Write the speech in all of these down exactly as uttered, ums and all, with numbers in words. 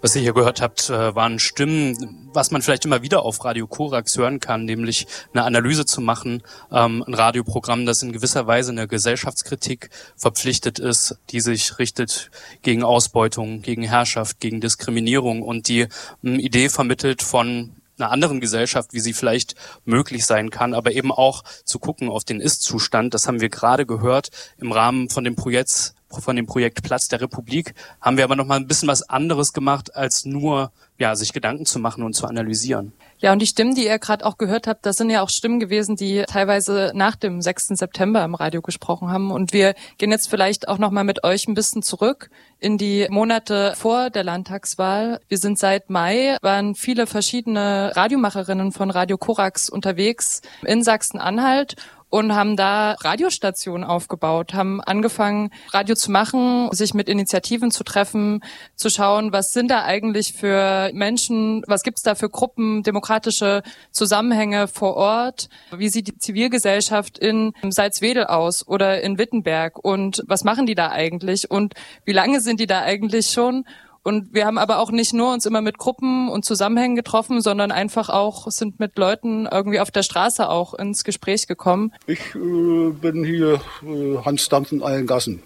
Was ihr hier gehört habt, waren Stimmen, was man vielleicht immer wieder auf Radio Korax hören kann, nämlich eine Analyse zu machen, ähm, ein Radioprogramm, das in gewisser Weise eine Gesellschaftskritik verpflichtet ist, die sich richtet gegen Ausbeutung, gegen Herrschaft, gegen Diskriminierung und die eine Idee vermittelt von einer anderen Gesellschaft, wie sie vielleicht möglich sein kann, aber eben auch zu gucken auf den Ist-Zustand. Das haben wir gerade gehört im Rahmen von dem Projekt, von dem Projekt Platz der Republik, haben wir aber noch mal ein bisschen was anderes gemacht, als nur ja sich Gedanken zu machen und zu analysieren. Ja, und die Stimmen, die ihr gerade auch gehört habt, das sind ja auch Stimmen gewesen, die teilweise nach dem sechsten September im Radio gesprochen haben. Und wir gehen jetzt vielleicht auch noch mal mit euch ein bisschen zurück in die Monate vor der Landtagswahl. Wir sind seit Mai, waren viele verschiedene Radiomacherinnen von Radio Korax unterwegs in Sachsen-Anhalt und haben da Radiostationen aufgebaut, haben angefangen, Radio zu machen, sich mit Initiativen zu treffen, zu schauen, was sind da eigentlich für Menschen, was gibt's da für Gruppen, demokratische Zusammenhänge vor Ort, wie sieht die Zivilgesellschaft in Salzwedel aus oder in Wittenberg und was machen die da eigentlich und wie lange sind die da eigentlich schon? Und wir haben aber auch nicht nur uns immer mit Gruppen und Zusammenhängen getroffen, sondern einfach auch sind mit Leuten irgendwie auf der Straße auch ins Gespräch gekommen. Ich äh, bin hier äh, Hans Dampf in allen Gassen.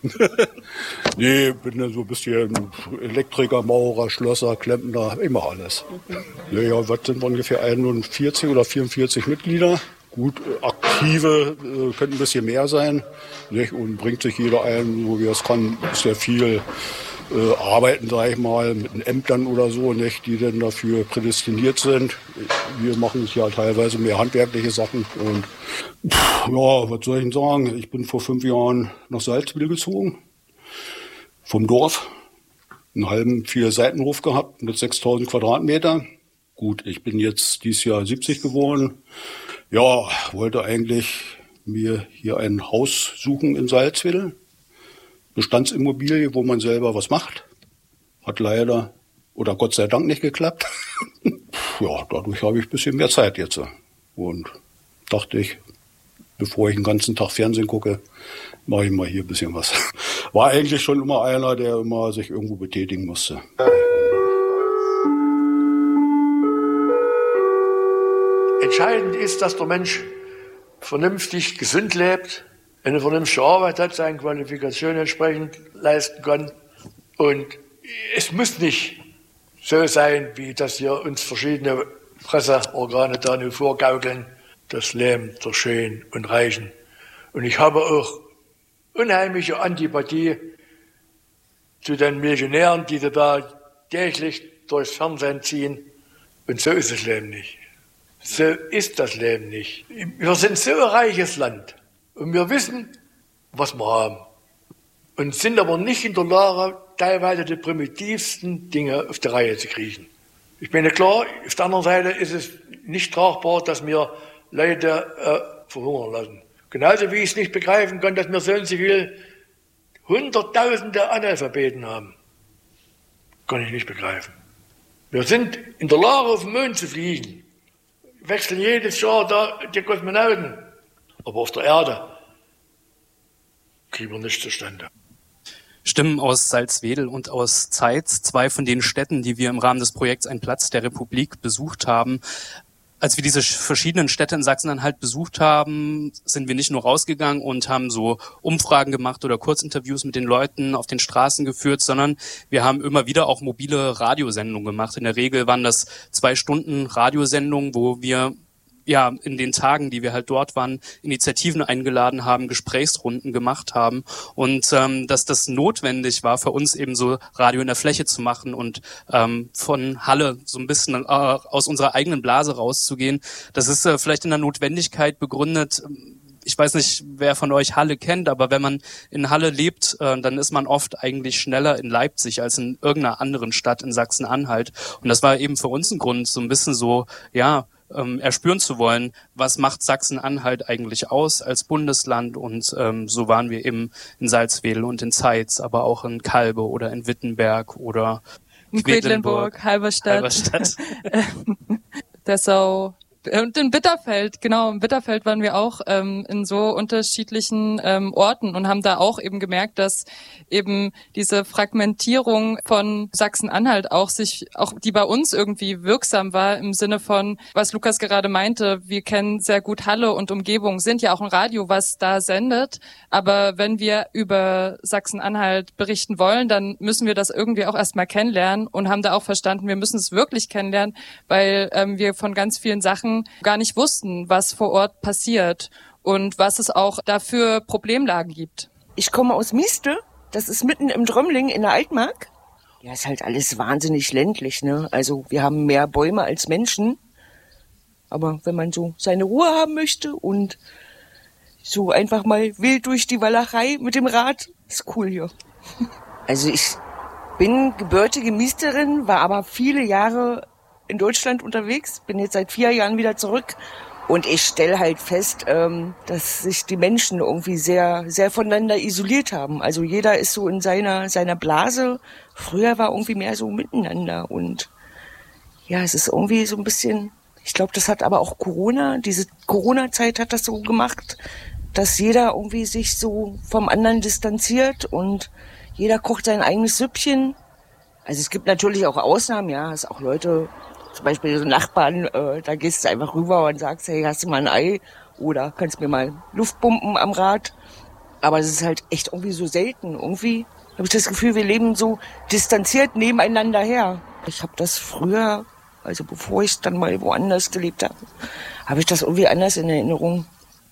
Nee, bin ja so ein bisschen Elektriker, Maurer, Schlosser, Klempner, immer alles. Mhm. Naja, was sind wir ungefähr einundvierzig oder vierundvierzig Mitglieder? Gut, aktive äh, könnten ein bisschen mehr sein, nicht? Und bringt sich jeder ein, so wie er es kann, ist ja viel. Äh, arbeiten, sage ich mal, mit den Ämtern oder so, nicht, die dann dafür prädestiniert sind. Wir machen ja teilweise mehr handwerkliche Sachen. Und pff, ja, was soll ich denn sagen? Ich bin vor fünf Jahren nach Salzwedel gezogen, vom Dorf. Einen halben vier Seitenhof gehabt mit sechstausend Quadratmeter. Gut, ich bin jetzt dieses Jahr siebzig geworden. Ja, wollte eigentlich mir hier ein Haus suchen in Salzwedel. Bestandsimmobilie, wo man selber was macht. Hat leider oder Gott sei Dank nicht geklappt. Ja, dadurch habe ich ein bisschen mehr Zeit jetzt. Und dachte ich, bevor ich den ganzen Tag Fernsehen gucke, mache ich mal hier ein bisschen was. War eigentlich schon immer einer, der immer sich irgendwo betätigen musste. Entscheidend ist, dass der Mensch vernünftig gesund lebt, eine vernünftige Arbeit hat, seine Qualifikation entsprechend leisten kann. Und es muss nicht so sein, wie das hier uns verschiedene Presseorgane da nur vorgaukeln, das Leben der Schönen und Reichen. Und ich habe auch unheimliche Antipathie zu den Millionären, die da täglich durchs Fernsehen ziehen. Und so ist das Leben nicht. So ist das Leben nicht. Wir sind so ein reiches Land. Und wir wissen, was wir haben. Und sind aber nicht in der Lage, teilweise die primitivsten Dinge auf die Reihe zu kriegen. Ich meine, klar, auf der anderen Seite ist es nicht tragbar, dass wir Leute äh, verhungern lassen. Genauso wie ich es nicht begreifen kann, dass wir so und so viele Hunderttausende Analphabeten haben. Kann ich nicht begreifen. Wir sind in der Lage, auf den Mond zu fliegen. Wir wechseln jedes Jahr da die Kosmonauten. Aber auf der Erde kriegen wir nichts zustande. Stimmen aus Salzwedel und aus Zeitz, zwei von den Städten, die wir im Rahmen des Projekts Ein Platz der Republik besucht haben. Als wir diese verschiedenen Städte in Sachsen-Anhalt besucht haben, sind wir nicht nur rausgegangen und haben so Umfragen gemacht oder Kurzinterviews mit den Leuten auf den Straßen geführt, sondern wir haben immer wieder auch mobile Radiosendungen gemacht. In der Regel waren das zwei Stunden Radiosendungen, wo wir ja in den Tagen, die wir halt dort waren, Initiativen eingeladen haben, Gesprächsrunden gemacht haben und ähm, dass das notwendig war für uns eben so Radio in der Fläche zu machen und ähm, von Halle so ein bisschen äh, aus unserer eigenen Blase rauszugehen. Das ist äh, vielleicht in der Notwendigkeit begründet. Ich weiß nicht, wer von euch Halle kennt, aber wenn man in Halle lebt, äh, dann ist man oft eigentlich schneller in Leipzig als in irgendeiner anderen Stadt in Sachsen-Anhalt. Und das war eben für uns ein Grund, so ein bisschen so, ja, ähm, erspüren zu wollen, was macht Sachsen-Anhalt eigentlich aus als Bundesland. Und ähm, so waren wir eben in Salzwedel und in Zeitz, aber auch in Kalbe oder in Wittenberg oder in Quedlinburg, Halberstadt, Halberstadt. Dessau, Und in Bitterfeld, genau, in Bitterfeld waren wir auch ähm, in so unterschiedlichen ähm, Orten und haben da auch eben gemerkt, dass eben diese Fragmentierung von Sachsen-Anhalt auch sich, auch die bei uns irgendwie wirksam war im Sinne von, was Lukas gerade meinte, wir kennen sehr gut Halle und Umgebung, sind ja auch ein Radio, was da sendet, aber wenn wir über Sachsen-Anhalt berichten wollen, dann müssen wir das irgendwie auch erstmal kennenlernen und haben da auch verstanden, wir müssen es wirklich kennenlernen, weil ähm, wir von ganz vielen Sachen gar nicht wussten, was vor Ort passiert und was es auch dafür Problemlagen gibt. Ich komme aus Mieste, das ist mitten im Drömling in der Altmark. Ja, ist halt alles wahnsinnig ländlich, ne? Also wir haben mehr Bäume als Menschen, aber wenn man so seine Ruhe haben möchte und so einfach mal wild durch die Walachei mit dem Rad, ist cool hier. Also ich bin gebürtige Miesterin, war aber viele Jahre in Deutschland unterwegs, bin jetzt seit vier Jahren wieder zurück und ich stelle halt fest, ähm, dass sich die Menschen irgendwie sehr, sehr voneinander isoliert haben. Also jeder ist so in seiner, seiner Blase. Früher war irgendwie mehr so miteinander und ja, es ist irgendwie so ein bisschen, ich glaube, das hat aber auch Corona, diese Corona-Zeit hat das so gemacht, dass jeder irgendwie sich so vom anderen distanziert und jeder kocht sein eigenes Süppchen. Also es gibt natürlich auch Ausnahmen, ja, es auch Leute, zum Beispiel so Nachbarn, äh, da gehst du einfach rüber und sagst, hey, hast du mal ein Ei? Oder kannst mir mal Luft pumpen am Rad? Aber es ist halt echt irgendwie so selten. Irgendwie habe ich das Gefühl, wir leben so distanziert nebeneinander her. Ich habe das früher, also bevor ich dann mal woanders gelebt habe, habe ich das irgendwie anders in Erinnerung.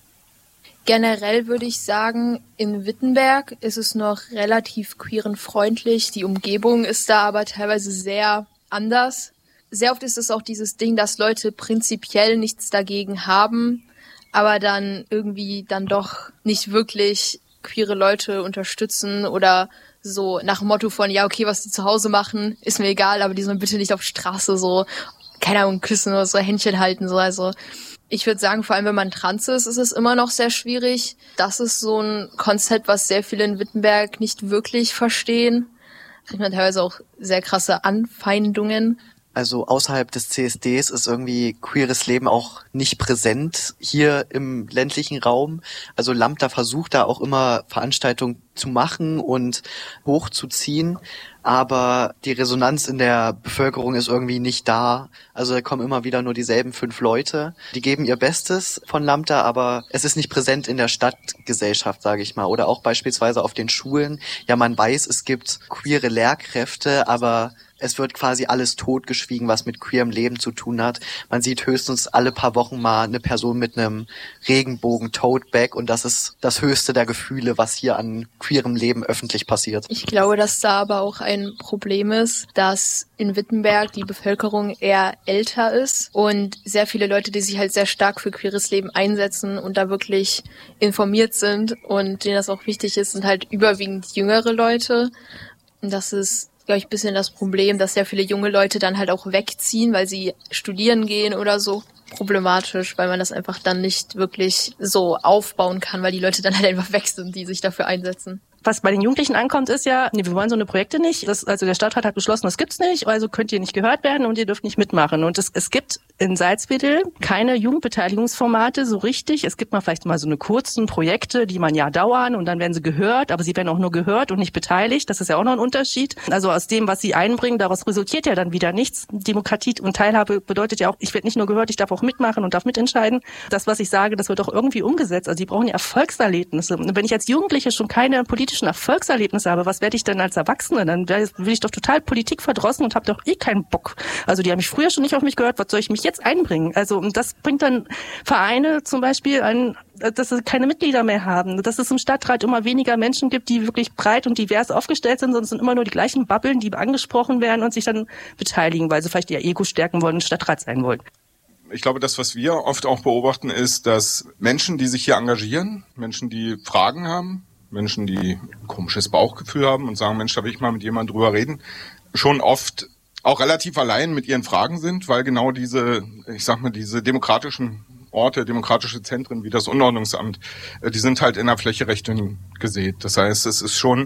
Generell würde ich sagen, in Wittenberg ist es noch relativ queerenfreundlich. Die Umgebung ist da aber teilweise sehr anders. Sehr oft ist es auch dieses Ding, dass Leute prinzipiell nichts dagegen haben, aber dann irgendwie dann doch nicht wirklich queere Leute unterstützen oder so nach dem Motto von, ja, okay, was die zu Hause machen, ist mir egal, aber die sollen bitte nicht auf Straße so, keine Ahnung, küssen oder so, Händchen halten, so, also. Ich würde sagen, vor allem wenn man trans ist, ist es immer noch sehr schwierig. Das ist so ein Konzept, was sehr viele in Wittenberg nicht wirklich verstehen. Kriegt man teilweise auch sehr krasse Anfeindungen. Also außerhalb des C S Ds ist irgendwie queeres Leben auch nicht präsent hier im ländlichen Raum. Also Lambda versucht da auch immer Veranstaltungen zu machen und hochzuziehen, aber die Resonanz in der Bevölkerung ist irgendwie nicht da. Also da kommen immer wieder nur dieselben fünf Leute. Die geben ihr Bestes von Lambda, aber es ist nicht präsent in der Stadtgesellschaft, sage ich mal. Oder auch beispielsweise auf den Schulen. Ja, man weiß, es gibt queere Lehrkräfte, aber es wird quasi alles totgeschwiegen, was mit queerem Leben zu tun hat. Man sieht höchstens alle paar Wochen mal eine Person mit einem Regenbogen-Tote-Bag und das ist das höchste der Gefühle, was hier an queerem Leben öffentlich passiert. Ich glaube, dass da aber auch ein Problem ist, dass in Wittenberg die Bevölkerung eher älter ist und sehr viele Leute, die sich halt sehr stark für queeres Leben einsetzen und da wirklich informiert sind und denen das auch wichtig ist, sind halt überwiegend jüngere Leute. Und das ist, glaube ich, ein bisschen das Problem, dass sehr viele junge Leute dann halt auch wegziehen, weil sie studieren gehen oder so. Problematisch, weil man das einfach dann nicht wirklich so aufbauen kann, weil die Leute dann halt einfach weg sind, die sich dafür einsetzen. Was bei den Jugendlichen ankommt, ist ja, nee, wir wollen so eine Projekte nicht. Das, also der Stadtrat hat beschlossen, das gibt's nicht, also könnt ihr nicht gehört werden und ihr dürft nicht mitmachen. Und es, es gibt in Salzwedel keine Jugendbeteiligungsformate so richtig. Es gibt mal vielleicht mal so eine kurzen Projekte, die mal ein Jahr dauern und dann werden sie gehört, aber sie werden auch nur gehört und nicht beteiligt. Das ist ja auch noch ein Unterschied. Also aus dem, was sie einbringen, daraus resultiert ja dann wieder nichts. Demokratie und Teilhabe bedeutet ja auch, ich werde nicht nur gehört, ich darf auch mitmachen und darf mitentscheiden. Das, was ich sage, das wird auch irgendwie umgesetzt. Also die brauchen ja Erfolgserlebnisse. Und wenn ich als Jugendliche schon keine politischen Erfolgserlebnisse habe, was werde ich denn als Erwachsene? Dann will ich doch total Politik verdrossen und habe doch eh keinen Bock. Also die haben mich früher schon nicht auf mich gehört, was soll ich mich jetzt einbringen? Also und das bringt dann Vereine zum Beispiel an, dass sie keine Mitglieder mehr haben, dass es im Stadtrat immer weniger Menschen gibt, die wirklich breit und divers aufgestellt sind, sondern es sind immer nur die gleichen Bubbeln, die angesprochen werden und sich dann beteiligen, weil sie vielleicht ihr Ego stärken wollen und Stadtrat sein wollen. Ich glaube, das, was wir oft auch beobachten, ist, dass Menschen, die sich hier engagieren, Menschen, die Fragen haben, Menschen, die ein komisches Bauchgefühl haben und sagen, Mensch, da will ich mal mit jemandem drüber reden, schon oft auch relativ allein mit ihren Fragen sind, weil genau diese, ich sag mal, diese demokratischen Orte, demokratische Zentren wie das Unordnungsamt, die sind halt in der Fläche recht dünn gesät. Das heißt, es ist schon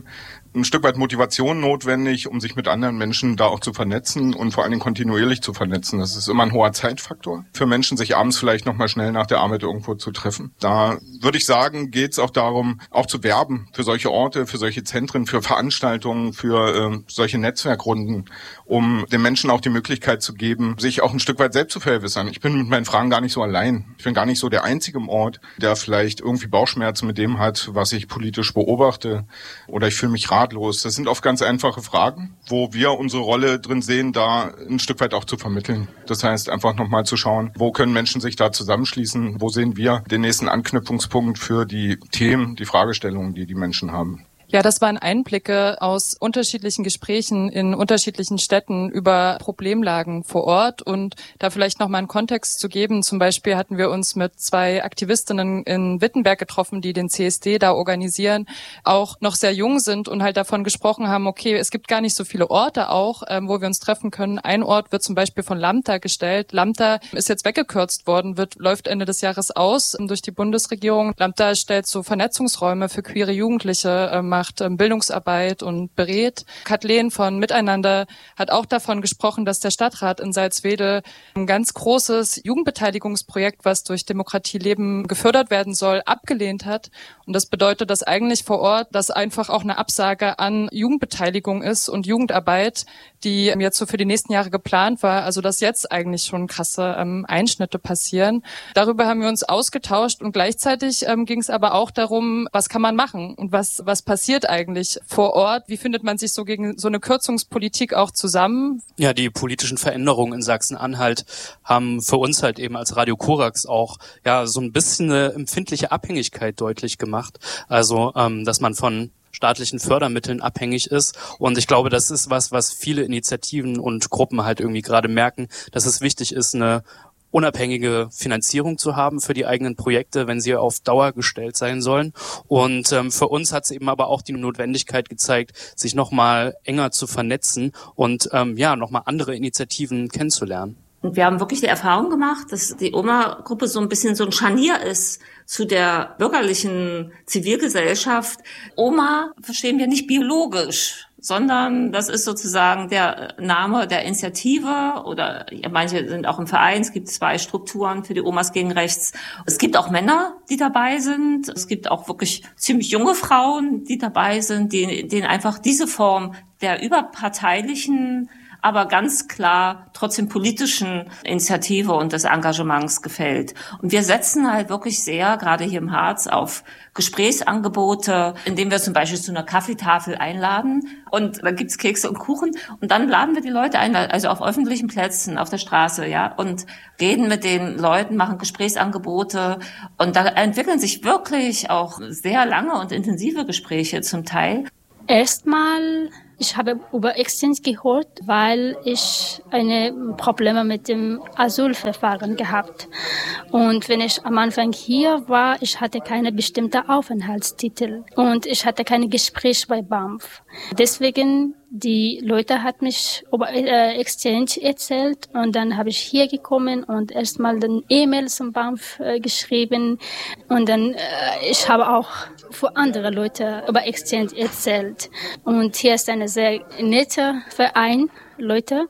ein Stück weit Motivation notwendig, um sich mit anderen Menschen da auch zu vernetzen und vor allen Dingen kontinuierlich zu vernetzen. Das ist immer ein hoher Zeitfaktor für Menschen, sich abends vielleicht nochmal schnell nach der Arbeit irgendwo zu treffen. Da würde ich sagen, geht es auch darum, auch zu werben für solche Orte, für solche Zentren, für Veranstaltungen, für äh, solche Netzwerkrunden, um den Menschen auch die Möglichkeit zu geben, sich auch ein Stück weit selbst zu vergewissern. Ich bin mit meinen Fragen gar nicht so allein. Ich bin gar nicht so der Einzige im Ort, der vielleicht irgendwie Bauchschmerzen mit dem hat, was ich politisch beobachte, oder ich fühle mich ratlos. Das sind oft ganz einfache Fragen, wo wir unsere Rolle drin sehen, da ein Stück weit auch zu vermitteln. Das heißt, einfach nochmal zu schauen, wo können Menschen sich da zusammenschließen, wo sehen wir den nächsten Anknüpfungspunkt für die Themen, die Fragestellungen, die die Menschen haben. Ja, das waren Einblicke aus unterschiedlichen Gesprächen in unterschiedlichen Städten über Problemlagen vor Ort. Und da vielleicht nochmal einen Kontext zu geben. Zum Beispiel hatten wir uns mit zwei Aktivistinnen in Wittenberg getroffen, die den C S D da organisieren, auch noch sehr jung sind und halt davon gesprochen haben, okay, es gibt gar nicht so viele Orte auch, ähm, wo wir uns treffen können. Ein Ort wird zum Beispiel von Lambda gestellt. Lambda ist jetzt weggekürzt worden, wird läuft Ende des Jahres aus durch die Bundesregierung. Lambda stellt so Vernetzungsräume für queere Jugendliche, äh, macht Bildungsarbeit und berät. Kathleen von Miteinander hat auch davon gesprochen, dass der Stadtrat in Salzwedel ein ganz großes Jugendbeteiligungsprojekt, was durch Demokratieleben gefördert werden soll, abgelehnt hat. Und das bedeutet, dass eigentlich vor Ort das einfach auch eine Absage an Jugendbeteiligung ist und Jugendarbeit, die jetzt so für die nächsten Jahre geplant war. Also dass jetzt eigentlich schon krasse ähm, Einschnitte passieren. Darüber haben wir uns ausgetauscht und gleichzeitig ähm, ging es aber auch darum, was kann man machen und was was passiert eigentlich vor Ort? Wie findet man sich so gegen so eine Kürzungspolitik auch zusammen? Ja, die politischen Veränderungen in Sachsen-Anhalt haben für uns halt eben als Radio Korax auch ja so ein bisschen eine empfindliche Abhängigkeit deutlich gemacht. Also, ähm, dass man von staatlichen Fördermitteln abhängig ist. Und ich glaube, das ist was, was viele Initiativen und Gruppen halt irgendwie gerade merken, dass es wichtig ist, eine unabhängige Finanzierung zu haben für die eigenen Projekte, wenn sie auf Dauer gestellt sein sollen. Und ähm, für uns hat es eben aber auch die Notwendigkeit gezeigt, sich nochmal enger zu vernetzen und ähm, ja nochmal andere Initiativen kennenzulernen. Und wir haben wirklich die Erfahrung gemacht, dass die Oma-Gruppe so ein bisschen so ein Scharnier ist zu der bürgerlichen Zivilgesellschaft. Oma verstehen wir nicht biologisch, sondern das ist sozusagen der Name der Initiative oder ja, manche sind auch im Verein. Es gibt zwei Strukturen für die Omas gegen Rechts. Es gibt auch Männer, die dabei sind. Es gibt auch wirklich ziemlich junge Frauen, die dabei sind, die, denen einfach diese Form der überparteilichen, aber ganz klar trotzdem politischen Initiative und des Engagements gefällt. Und wir setzen halt wirklich sehr, gerade hier im Harz, auf Gesprächsangebote, indem wir zum Beispiel zu einer Kaffeetafel einladen und dann gibt's Kekse und Kuchen und dann laden wir die Leute ein, also auf öffentlichen Plätzen, auf der Straße, ja, und reden mit den Leuten, machen Gesprächsangebote und da entwickeln sich wirklich auch sehr lange und intensive Gespräche zum Teil. Erstmal, ich habe über Exchange gehört, weil ich eine Probleme mit dem Asylverfahren gehabt. Und wenn ich am Anfang hier war, ich hatte keine bestimmte Aufenthaltstitel und ich hatte keine Gespräch bei B A M F. Deswegen die Leute hat mich über äh, Exchange erzählt und dann habe ich hier gekommen und erstmal den E-Mail zum B A M F äh, geschrieben und dann äh, ich habe auch für andere Leute über Exchange erzählt. Und hier ist eine sehr nette Verein, Leute,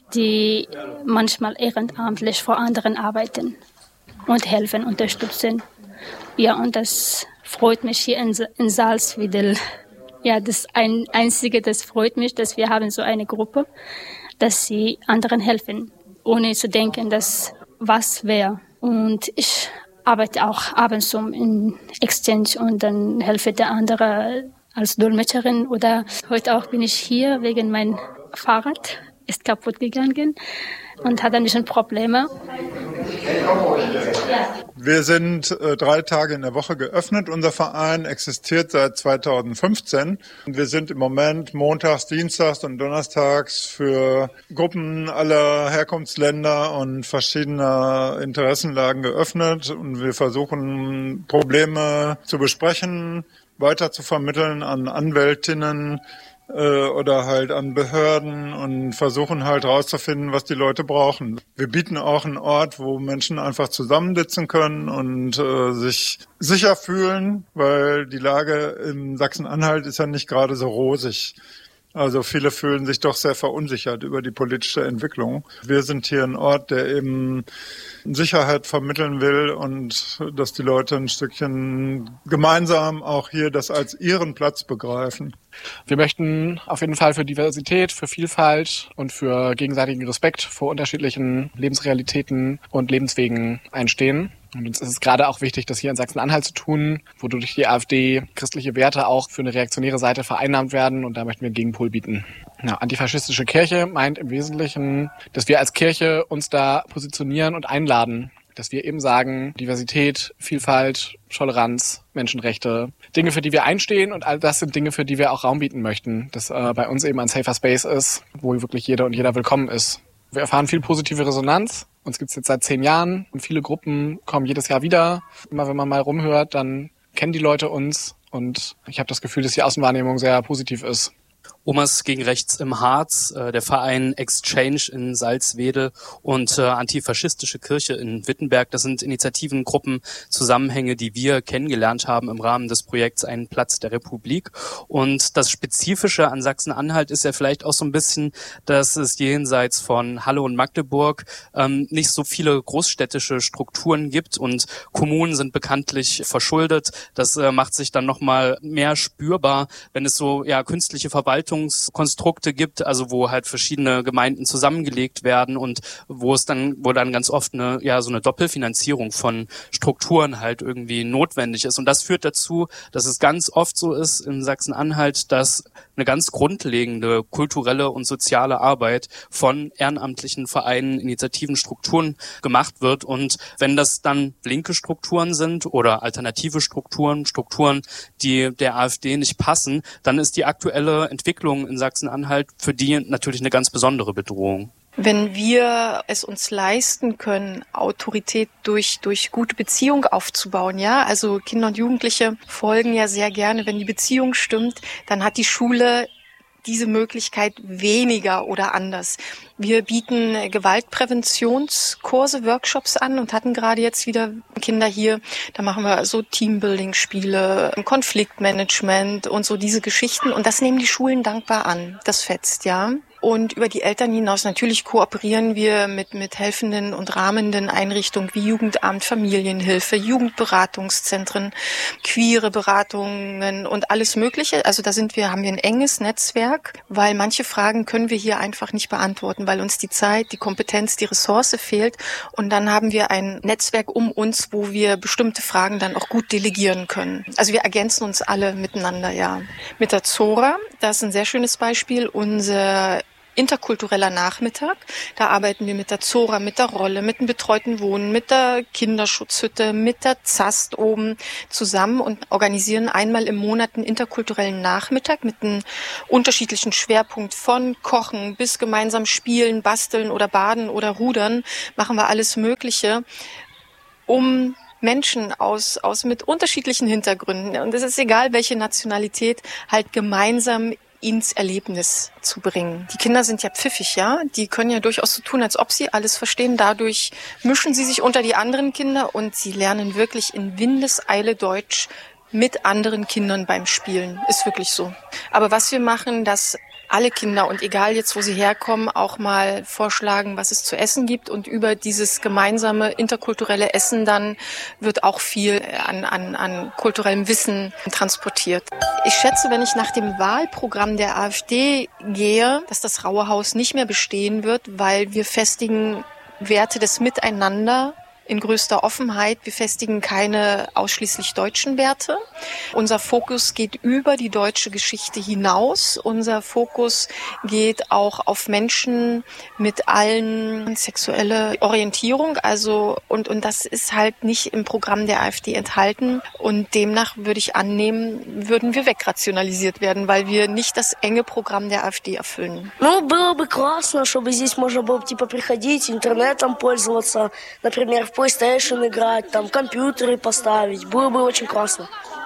die manchmal ehrenamtlich für anderen arbeiten und helfen, unterstützen. Ja, und das freut mich hier in, in Salzwedel. Ja, das ein einzige, das freut mich, dass wir haben so eine Gruppe, dass sie anderen helfen, ohne zu denken, dass was wäre. Und ich arbeite auch ab und zu in Exchange und dann helfe der andere als Dolmetscherin. Oder heute auch bin ich hier wegen mein Fahrrad ist kaputt gegangen und hatte ein bisschen Probleme. Wir sind äh, drei Tage in der Woche geöffnet. Unser Verein existiert seit zweitausendfünfzehn. Wir sind im Moment montags, dienstags und donnerstags für Gruppen aller Herkunftsländer und verschiedener Interessenlagen geöffnet. Und wir versuchen, Probleme zu besprechen, weiter zu vermitteln an Anwältinnen, äh, oder halt an Behörden und versuchen halt rauszufinden, was die Leute brauchen. Wir bieten auch einen Ort, wo Menschen einfach zusammensitzen können und äh, sich sicher fühlen, weil die Lage in Sachsen-Anhalt ist ja nicht gerade so rosig. Also viele fühlen sich doch sehr verunsichert über die politische Entwicklung. Wir sind hier ein Ort, der eben Sicherheit vermitteln will und dass die Leute ein Stückchen gemeinsam auch hier das als ihren Platz begreifen. Wir möchten auf jeden Fall für Diversität, für Vielfalt und für gegenseitigen Respekt vor unterschiedlichen Lebensrealitäten und Lebenswegen einstehen. Und uns ist es gerade auch wichtig, das hier in Sachsen-Anhalt zu tun, wo durch die AfD christliche Werte auch für eine reaktionäre Seite vereinnahmt werden. Und da möchten wir einen Gegenpol bieten. Ja, antifaschistische Kirche meint im Wesentlichen, dass wir als Kirche uns da positionieren und einladen. Dass wir eben sagen, Diversität, Vielfalt, Toleranz, Menschenrechte, Dinge, für die wir einstehen, und all das sind Dinge, für die wir auch Raum bieten möchten. Dass äh, bei uns eben ein safer Space ist, wo wirklich jeder und jeder willkommen ist. Wir erfahren viel positive Resonanz. Uns gibt's jetzt seit zehn Jahren und viele Gruppen kommen jedes Jahr wieder. Immer wenn man mal rumhört, dann kennen die Leute uns, und ich habe das Gefühl, dass die Außenwahrnehmung sehr positiv ist. Omas gegen Rechts im Harz, äh, der Verein Exchange in Salzwedel und äh, Antifaschistische Kirche in Wittenberg. Das sind Initiativen, Gruppen, Zusammenhänge, die wir kennengelernt haben im Rahmen des Projekts Ein Platz der Republik. Und das Spezifische an Sachsen-Anhalt ist ja vielleicht auch so ein bisschen, dass es jenseits von Halle und Magdeburg ähm, nicht so viele großstädtische Strukturen gibt, und Kommunen sind bekanntlich verschuldet. Das äh, macht sich dann nochmal mehr spürbar, wenn es so ja künstliche Verwaltung Konstrukte gibt, also wo halt verschiedene Gemeinden zusammengelegt werden und wo es dann, wo dann ganz oft eine, ja, so eine Doppelfinanzierung von Strukturen halt irgendwie notwendig ist. Und das führt dazu, dass es ganz oft so ist in Sachsen-Anhalt, dass eine ganz grundlegende kulturelle und soziale Arbeit von ehrenamtlichen Vereinen, Initiativen, Strukturen gemacht wird. Und wenn das dann linke Strukturen sind oder alternative Strukturen, Strukturen, die der AfD nicht passen, dann ist die aktuelle Entwicklung in Sachsen-Anhalt für die natürlich eine ganz besondere Bedrohung. Wenn wir es uns leisten können, Autorität durch durch gute Beziehung aufzubauen, ja, also Kinder und Jugendliche folgen ja sehr gerne, wenn die Beziehung stimmt, dann hat die Schule diese Möglichkeit weniger oder anders. Wir bieten Gewaltpräventionskurse, Workshops an und hatten gerade jetzt wieder Kinder hier. Da machen wir so Teambuilding-Spiele, Konfliktmanagement und so diese Geschichten. Und das nehmen die Schulen dankbar an. Das fetzt, ja. Und über die Eltern hinaus natürlich kooperieren wir mit mit helfenden und rahmenden Einrichtungen wie Jugendamt, Familienhilfe, Jugendberatungszentren, queere Beratungen und alles Mögliche. Also da sind wir, haben wir ein enges Netzwerk, weil manche Fragen können wir hier einfach nicht beantworten, weil uns die Zeit, die Kompetenz, die Ressource fehlt. Und dann haben wir ein Netzwerk um uns, wo wir bestimmte Fragen dann auch gut delegieren können. Also wir ergänzen uns alle miteinander, ja. Mit der Zora, das ist ein sehr schönes Beispiel, unser interkultureller Nachmittag. Da arbeiten wir mit der Zora, mit der Rolle, mit dem betreuten Wohnen, mit der Kinderschutzhütte, mit der Zast oben zusammen und organisieren einmal im Monat einen interkulturellen Nachmittag mit einem unterschiedlichen Schwerpunkt von Kochen bis gemeinsam spielen, basteln oder baden oder rudern. Machen wir alles Mögliche, um Menschen aus, aus mit unterschiedlichen Hintergründen, und es ist egal, welche Nationalität, halt gemeinsam ins Erlebnis zu bringen. Die Kinder sind ja pfiffig, ja. Die können ja durchaus so tun, als ob sie alles verstehen. Dadurch mischen sie sich unter die anderen Kinder und sie lernen wirklich in Windeseile Deutsch mit anderen Kindern beim Spielen. Ist wirklich so. Aber was wir machen, dass alle Kinder, und egal jetzt, wo sie herkommen, auch mal vorschlagen, was es zu essen gibt, und über dieses gemeinsame interkulturelle Essen dann wird auch viel an, an, an kulturellem Wissen transportiert. Ich schätze, wenn ich nach dem Wahlprogramm der AfD gehe, dass das Raue Haus nicht mehr bestehen wird, weil wir festigen Werte des Miteinander in größter Offenheit. Wir festigen keine ausschließlich deutschen Werte. Unser Fokus geht über die deutsche Geschichte hinaus. Unser Fokus geht auch auf Menschen mit allen sexuelle Orientierung. Also, und, und das ist halt nicht im Programm der AfD enthalten. Und demnach würde ich annehmen, würden wir wegrationalisiert werden, weil wir nicht das enge Programm der AfD erfüllen. Ну, было бы классно, чтобы здесь можно было типа приходить, интернетом пользоваться, например, в PlayStation играть, там компьютеры поставить. Было бы очень классно.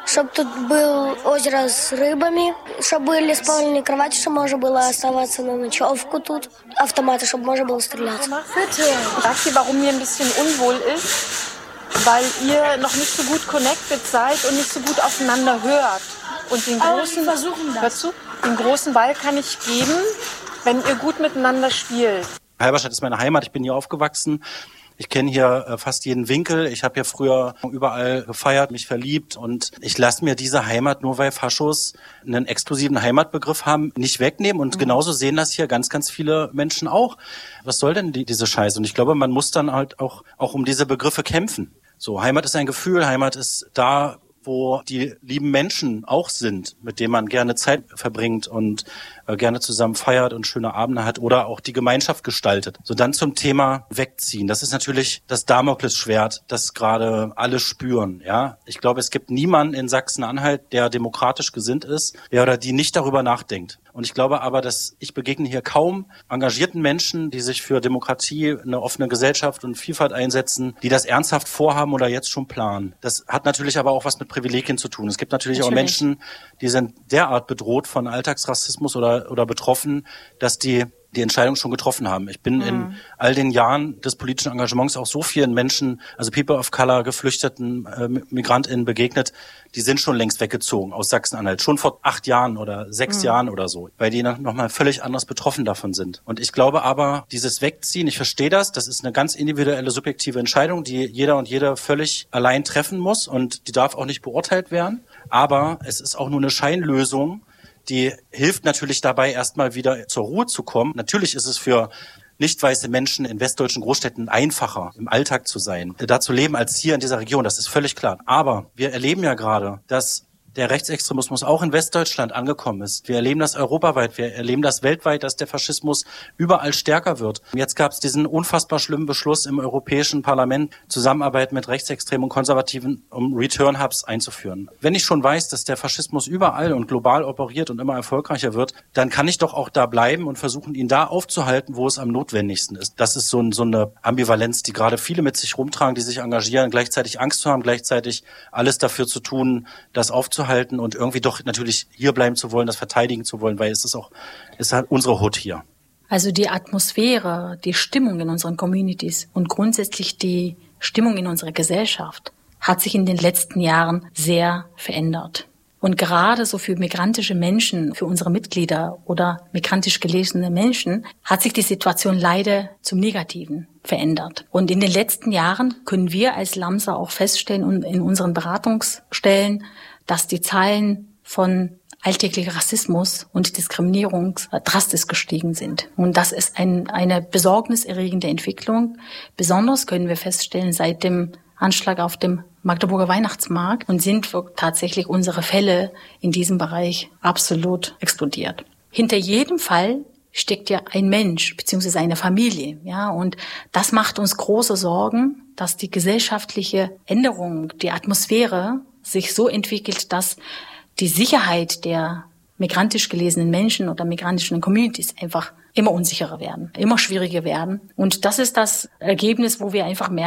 Чтоб тут был озеро с рыбами, чтобы были спальные кровати, чтобы можно было оставаться на ночевку тут. Автоматы, чтобы можно было стрелять. Sagt ihr, warum mir ein bisschen unwohl ist? Weil ihr noch nicht so gut connected seid und nicht so gut aufeinander hört. Und den großen, versuchen das. hörst du? Den großen Ball kann ich geben, wenn ihr gut miteinander spielt. Halberstadt ist meine Heimat, ich bin hier aufgewachsen. Ich kenne hier äh, fast jeden Winkel. Ich habe hier früher überall gefeiert, mich verliebt und ich lasse mir diese Heimat, nur weil Faschos einen exklusiven Heimatbegriff haben, nicht wegnehmen und mhm. genauso sehen das hier ganz, ganz viele Menschen auch. Was soll denn die, diese Scheiße? Und ich glaube, man muss dann halt auch, auch um diese Begriffe kämpfen. So, Heimat ist ein Gefühl, Heimat ist da, wo die lieben Menschen auch sind, mit denen man gerne Zeit verbringt und äh, gerne zusammen feiert und schöne Abende hat oder auch die Gemeinschaft gestaltet. So, dann zum Thema Wegziehen. Das ist natürlich das Damoklesschwert, das gerade alle spüren. Ja, ich glaube, es gibt niemanden in Sachsen-Anhalt, der demokratisch gesinnt ist, der oder die nicht darüber nachdenkt. Und ich glaube aber, dass ich begegne hier kaum engagierten Menschen, die sich für Demokratie, eine offene Gesellschaft und Vielfalt einsetzen, die das ernsthaft vorhaben oder jetzt schon planen. Das hat natürlich aber auch was mit Privilegien zu tun. Es gibt natürlich, natürlich. auch Menschen, die sind derart bedroht von Alltagsrassismus oder, oder betroffen, dass die die Entscheidung schon getroffen haben. Ich bin mhm. in all den Jahren des politischen Engagements auch so vielen Menschen, also People of Color, Geflüchteten, äh, MigrantInnen begegnet, die sind schon längst weggezogen aus Sachsen-Anhalt. Schon vor acht Jahren oder sechs mhm. Jahren oder so, weil die noch mal völlig anders betroffen davon sind. Und ich glaube aber, dieses Wegziehen, ich verstehe das, das ist eine ganz individuelle, subjektive Entscheidung, die jeder und jeder völlig allein treffen muss und die darf auch nicht beurteilt werden. Aber es ist auch nur eine Scheinlösung, die hilft natürlich dabei, erstmal wieder zur Ruhe zu kommen. Natürlich ist es für nicht weiße Menschen in westdeutschen Großstädten einfacher, im Alltag zu sein, da zu leben als hier in dieser Region. Das ist völlig klar. Aber wir erleben ja gerade, dass der Rechtsextremismus auch in Westdeutschland angekommen ist. Wir erleben das europaweit, wir erleben das weltweit, dass der Faschismus überall stärker wird. Jetzt gab es diesen unfassbar schlimmen Beschluss im Europäischen Parlament, Zusammenarbeit mit Rechtsextremen und Konservativen, um Return Hubs einzuführen. Wenn ich schon weiß, dass der Faschismus überall und global operiert und immer erfolgreicher wird, dann kann ich doch auch da bleiben und versuchen, ihn da aufzuhalten, wo es am notwendigsten ist. Das ist so, ein, so eine Ambivalenz, die gerade viele mit sich rumtragen, die sich engagieren, gleichzeitig Angst zu haben, gleichzeitig alles dafür zu tun, das aufzuhalten und irgendwie doch natürlich hier bleiben zu wollen, das verteidigen zu wollen, weil es ist auch, es ist halt unsere Hut hier. Also die Atmosphäre, die Stimmung in unseren Communities und grundsätzlich die Stimmung in unserer Gesellschaft hat sich in den letzten Jahren sehr verändert. Und gerade so für migrantische Menschen, für unsere Mitglieder oder migrantisch gelesene Menschen, hat sich die Situation leider zum Negativen verändert. Und in den letzten Jahren können wir als LAMSA auch feststellen und in unseren Beratungsstellen, dass die Zahlen von alltäglicher Rassismus und Diskriminierung drastisch gestiegen sind. Und das ist ein, eine besorgniserregende Entwicklung. Besonders können wir feststellen seit dem Anschlag auf dem Magdeburger Weihnachtsmarkt und sind tatsächlich unsere Fälle in diesem Bereich absolut explodiert. Hinter jedem Fall steckt ja ein Mensch beziehungsweise eine Familie, ja, und das macht uns große Sorgen, dass die gesellschaftliche Änderung, die Atmosphäre sich so entwickelt, dass die Sicherheit der migrantisch gelesenen Menschen oder migrantischen Communities einfach immer unsicherer werden, immer schwieriger werden. Und das ist das Ergebnis, wo wir einfach merken,